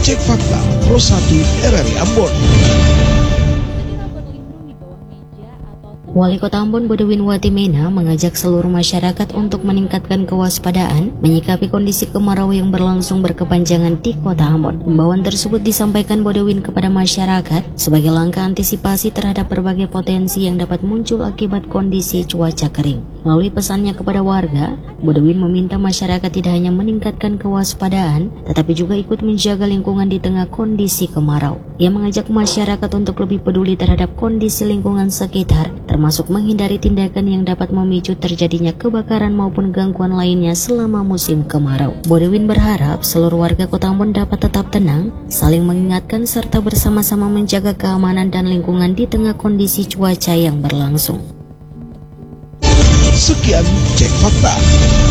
Cek Fakta Pro 1 RRI Ambon. Wali Kota Ambon Bodewin Watimena mengajak seluruh masyarakat untuk meningkatkan kewaspadaan menyikapi kondisi kemarau yang berlangsung berkepanjangan di Kota Ambon. Himbauan tersebut disampaikan Bodewin kepada masyarakat sebagai langkah antisipasi terhadap berbagai potensi yang dapat muncul akibat kondisi cuaca kering. Melalui pesannya kepada warga, Bodewin meminta masyarakat tidak hanya meningkatkan kewaspadaan, tetapi juga ikut menjaga lingkungan di tengah kondisi kemarau. Ia mengajak masyarakat untuk lebih peduli terhadap kondisi lingkungan sekitar, termasuk menghindari tindakan yang dapat memicu terjadinya kebakaran maupun gangguan lainnya selama musim kemarau. Bodewin berharap seluruh warga Kota Ambon dapat tetap tenang, saling mengingatkan serta bersama-sama menjaga keamanan dan lingkungan di tengah kondisi cuaca yang berlangsung. Sekian Cek Fakta.